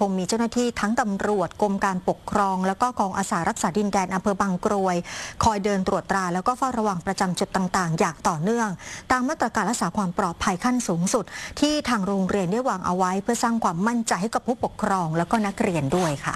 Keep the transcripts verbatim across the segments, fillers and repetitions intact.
งมีเจ้าหน้าที่ทั้งตำรวจกรมการปกครองแล้วก็กองอาสารักษาดินแดนอำเภอบางกรวยคอยเดินตรวจตราแล้วก็เฝ้าระวังประจำจุดต่างๆอย่างต่อเนื่องตามมาตรการรักษาความปลอดภัยขั้นสูงสุดที่ทางโรงเรียนได้วางเอาไว้เพื่อสร้างความมั่นใจให้กับผู้ปกครองแล้วก็นักเรียนด้วยค่ะ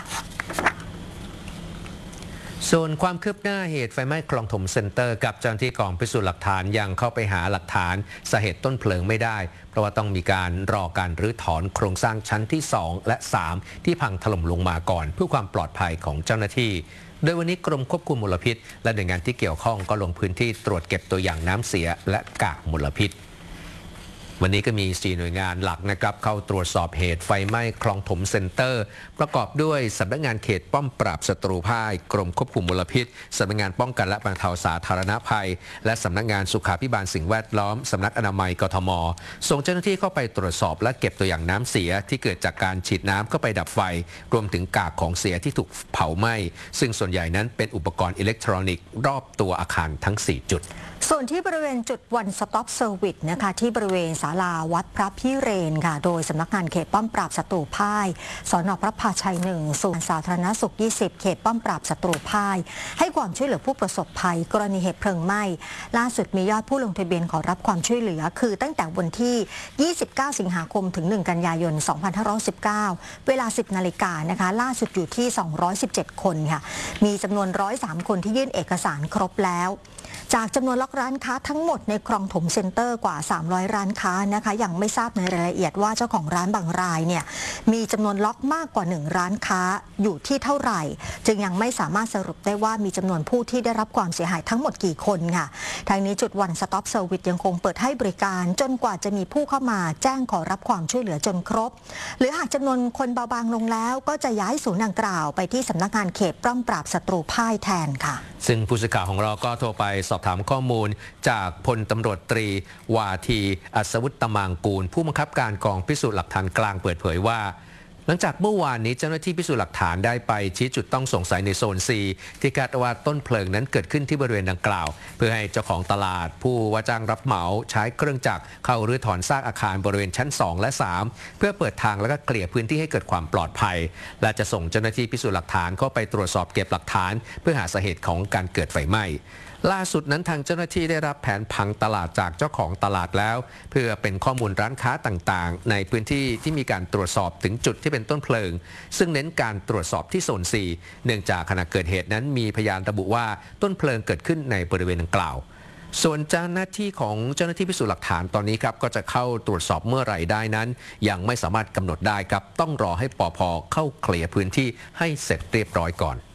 ส่วนความคืบหน้าเหตุไฟไหม้คลองถมเซ็นเตอร์กับเจ้าหน้าที่กองพิสูจน์หลักฐานยังเข้าไปหาหลักฐานสาเหตุต้นเพลิงไม่ได้เพราะว่าต้องมีการรอการรื้อถอนโครงสร้างชั้นที่สองและสามที่พังถล่มลงมาก่อนเพื่อความปลอดภัยของเจ้าหน้าที่โดยวันนี้กรมควบคุมมลพิษและหน่วยงานที่เกี่ยวข้องก็ลงพื้นที่ตรวจเก็บตัวอย่างน้ำเสียและกากมลพิษวันนี้ก็มีสี่หน่วยงานหลักนะครับเข้าตรวจสอบเหตุไฟไหม้คลองถมเซ็นเตอร์ประกอบด้วยสำนักงานเขตป้อมปราบศัตรูภัยกรมควบคุมมลพิษสำนักงานป้องกันและบรรเทาสาธารณภัยและสำนักงานสุขาภิบาลสิ่งแวดล้อมสำนักอนามัยกทมส่งเจ้าหน้าที่เข้าไปตรวจสอบและเก็บตัวอย่างน้ำเสียที่เกิดจากการฉีดน้ำเข้าไปดับไฟรวมถึงกากของเสียที่ถูกเผาไหม้ซึ่งส่วนใหญ่นั้นเป็นอุปกรณ์อิเล็กทรอนิกส์รอบตัวอาคารทั้งสี่จุดส่วนที่บริเวณจุด One Stop Service นะคะที่บริเวณศาลาวัดพระพิเรนค่ะโดยสำนักงานเขตป้อมปราบศัตรูพ่ายสน.พระพาชัยหนึ่งศูนย์สาธารณสุขยี่สิบเขตป้อมปราบศัตรูพ่ายให้ความช่วยเหลือผู้ประสบภัยกรณีเหตุเพลิงไหม้ล่าสุดมียอดผู้ลงทะเบียนขอรับความช่วยเหลือคือตั้งแต่วันที่ยี่สิบเก้าสิงหาคมถึงหนึ่งกันยายนสองพันห้าร้อยสิบเก้าเวลาสิบนาฬิกานะคะล่าสุดอยู่ที่สองร้อยสิบเจ็ดคนค่ะมีจำนวนหนึ่งร้อยสามคนที่ยื่นเอกสารครบแล้วจากจำนวนล็อกร้านค้าทั้งหมดในคลองถมเซ็นเตอร์กว่าสามร้อยร้านค้านะคะยังไม่ทราบในรายละเอียดว่าเจ้าของร้านบางรายเนี่ยมีจำนวนล็อกมากกว่าหนึ่งร้านค้าอยู่ที่เท่าไหร่จึงยังไม่สามารถสรุปได้ว่ามีจำนวนผู้ที่ได้รับความเสียหายทั้งหมดกี่คนค่ะทางนี้จุด One Stop Service ยังคงเปิดให้บริการจนกว่าจะมีผู้เข้ามาแจ้งขอรับความช่วยเหลือจนครบหรือหากจำนวนคนเบาบางลงแล้วก็จะย้ายศูนย์ดังกล่าวไปที่สำนักงานเขตป้อมปราบศัตรูพ่ายแทนค่ะซึ่งผู้สื่อข่าวของเราก็โทรไปสอบถามข้อมูลจากพลตำรวจตรีวาทีอัศวุฒิตมังกูลผู้บังคับการกองพิสูจน์หลักฐานกลางเปิดเผยว่าหลังจากเมื่อวานนี้เจ้าหน้าที่พิสูจน์หลักฐานได้ไปชี้จุดต้องสงสัยในโซน ซี ที่คาดว่าต้นเพลิงนั้นเกิดขึ้นที่บริเวณดังกล่าวเพื่อให้เจ้าของตลาดผู้ว่าจ้างรับเหมาใช้เครื่องจักรเข้ารื้อถอนซากอาคารบริเวณชั้นสองและสามเพื่อเปิดทางและก็เกลี่ยพื้นที่ให้เกิดความปลอดภัยและจะส่งเจ้าหน้าที่พิสูจน์หลักฐานเข้าไปตรวจสอบเก็บหลักฐานเพื่อหาสาเหตุของการเกิดไฟไหม้ล่าสุดนั้นทางเจ้าหน้าที่ได้รับแผนผังตลาดจากเจ้าของตลาดแล้วเพื่อเป็นข้อมูลร้านค้าต่างๆในพื้นที่ที่มีการตรวจสอบถึงจุดที่เป็นต้นเพลิงซึ่งเน้นการตรวจสอบที่โซน ซี เนื่องจากขณะเกิดเหตุนั้นมีพยานระบุว่าต้นเพลิงเกิดขึ้นในบริเวณดังกล่าวส่วนเจ้าหน้าที่ของเจ้าหน้าที่พิสูจน์หลักฐานตอนนี้ครับก็จะเข้าตรวจสอบเมื่อไหร่ได้นั้นยังไม่สามารถกำหนดได้ครับต้องรอให้ปภ.เข้าเคลียร์พื้นที่ให้เสร็จเรียบร้อยก่อน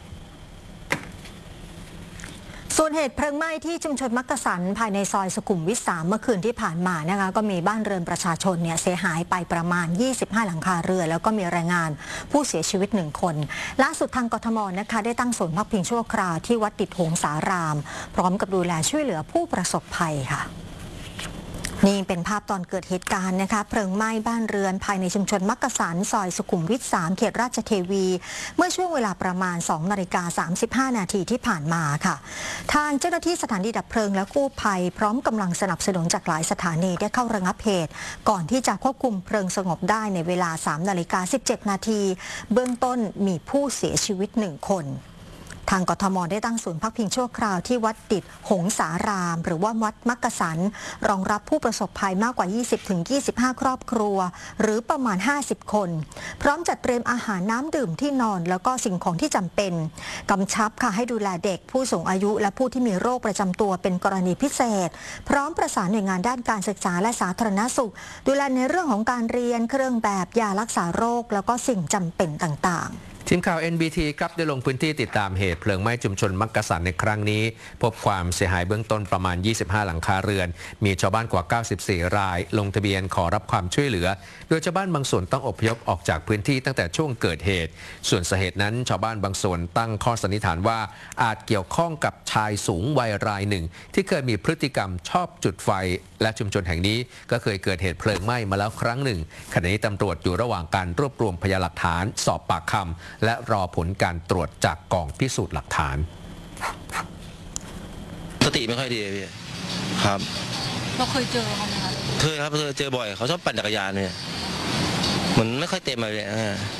ส่วนเหตุเพลิงไหม้ที่ชุมชนมักกะสันภายในซอยสุขุมวิทสามเมื่อคืนที่ผ่านมานะคะก็มีบ้านเรือนประชาชนเนี่ยเสียหายไปประมาณยี่สิบห้าหลังคาเรือนแล้วก็มีรายงานผู้เสียชีวิตหนึ่งคนล่าสุดทางกทมนะคะได้ตั้งศูนย์พักพิงชั่วคราวที่วัดติดหงสารามพร้อมกับดูแลช่วยเหลือผู้ประสบภัยค่ะนี่เป็นภาพตอนเกิดเหตุการณ์นะคะเพลิงไหม้บ้านเรือนภายในชุมชนมักกะสันซอยสุขุมวิทสามเขตราชเทวีเมื่อช่วงเวลาประมาณสองนาฬิกาสามสิบห้านาทีที่ผ่านมาค่ะทางเจ้าหน้าที่สถานีดับเพลิงและกู้ภัยพร้อมกำลังสนับสนุนจากหลายสถานีได้เข้าระงับเหตุก่อนที่จะควบคุมเพลิงสงบได้ในเวลาสามนาฬิกาสิบเจ็ดนาทีเบื้องต้นมีผู้เสียชีวิตหนึ่งคนทางกทมได้ตั้งศูนย์พักพิงชั่วคราวที่วัดติดหงสารามหรือว่าวัดมักกะสันรองรับผู้ประสบภัยมากกว่า ยี่สิบถึงยี่สิบห้า ครอบครัวหรือประมาณห้าสิบคนพร้อมจัดเตรียมอาหารน้ำดื่มที่นอนแล้วก็สิ่งของที่จำเป็นกำชับค่ะให้ดูแลเด็กผู้สูงอายุและผู้ที่มีโรคประจำตัวเป็นกรณีพิเศษพร้อมประสานหน่วยงานด้านการศึกษาและสาธารณสุขดูแลในเรื่องของการเรียนเครื่องแบบยารักษาโรคแล้วก็สิ่งจำเป็นต่างๆทีมข่าว เอ็น บี ที ครับได้ลงพื้นที่ติดตามเหตุเพลิงไหม้ชุมชนมักกะสันในครั้งนี้พบความเสียหายเบื้องต้นประมาณยี่สิบห้าหลังคาเรือนมีชาวบ้านกว่าเก้าสิบสี่รายลงทะเบียนขอรับความช่วยเหลือโดยชาวบ้านบางส่วนต้องอพยพออกจากพื้นที่ตั้งแต่ช่วงเกิดเหตุส่วนสาเหตุนั้นชาวบ้านบางส่วนตั้งข้อสันนิษฐานว่าอาจเกี่ยวข้องกับชายสูงวัยรายหนึ่งที่เคยมีพฤติกรรมชอบจุดไฟและชุมชนแห่งนี้ก็เคยเกิดเหตุเพลิงไหม้มาแล้วครั้งหนึ่งขณะนี้ตำรวจอยู่ระหว่างการรวบรวมพยานหลักฐานสอบปากคำและรอผลการตรวจจากกองพิสูจน์หลักฐานสติไม่ค่อยดีพี่ครับเราเคยเจอเขาไหมครับเคยครับเคยเจอบ่อยเขาชอบปั่นจักรยานเนี่ยเหมือนไม่ค่อยเต็มเลย